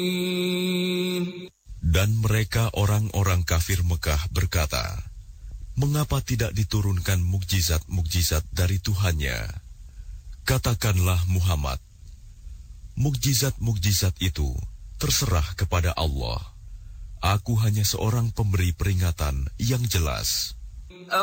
Dan mereka orang-orang kafir Mekah berkata, mengapa tidak diturunkan mukjizat-mukjizat dari Tuhannya? Katakanlah Muhammad, mukjizat-mukjizat itu terserah kepada Allah. Aku hanya seorang pemberi peringatan yang jelas.